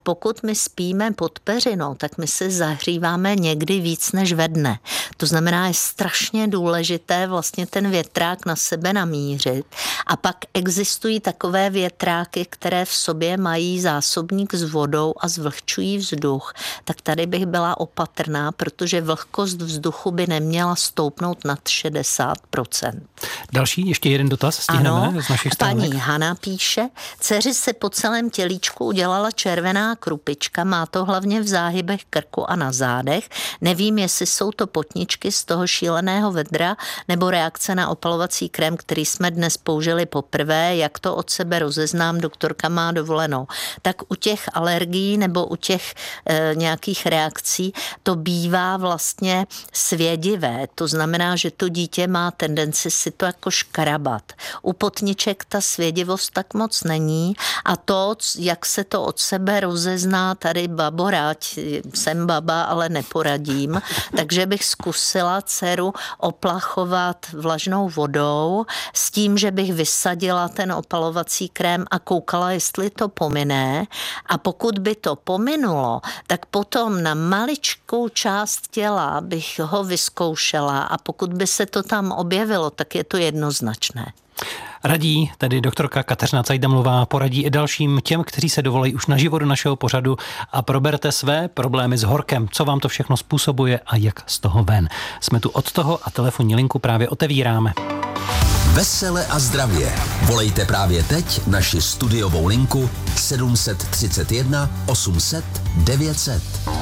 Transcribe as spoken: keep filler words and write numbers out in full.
Pokud my spíme pod peřinou, tak my se zahříváme někdy víc než ve dne. To znamená, je strašně důležité vlastně ten větrák na sebe namířit. A pak existují takové větráky, které v sobě mají zásobník s vodou a zvlhčují vzduch. Tak tady bych byla opatrná, protože vlhkost vzduchu by neměla stoupnout nad šedesát procent. Další, ještě jeden dotaz stihneme ano, z našich stránek. Paní Hana píše, dceři se po celém tělíčku udělala červená krupička, má to hlavně v záhybech krku a na zádech. Nevím, jestli jsou to potničky z toho šíleného vedra nebo reakce na opalovací krém, který jsme dnes použili poprvé. Jak to od sebe rozeznám, doktorka má dovolenou. Tak u těch alergií nebo u těch e, nějakých reakcí to bývá vlastně svědivé. To znamená, že to dítě má tendenci si to jako škrabat. U potniček ta svědivost tak moc není a to, jak se to od sebe rozezná, tady babo, rád jsem baba, ale neporadím, takže bych zkusila dceru oplachovat vlažnou vodou s tím, že bych vysadila ten opalovací krém a koukala, jestli to pomine, a pokud by to pominulo, tak potom na maličkou část těla bych ho vyzkoušela a pokud by se to tam objevilo, tak je to jednoznačné. Radí tedy doktorka Kateřina Cajdamlová, poradí i dalším těm, kteří se dovolají už naživo do našeho pořadu a proberte své problémy s horkem, co vám to všechno způsobuje a jak z toho ven. Jsme tu od toho a telefonní linku právě otevíráme. Vesele a zdravě. Volejte právě teď naši studiovou linku sedm tři jedna osm set devět set.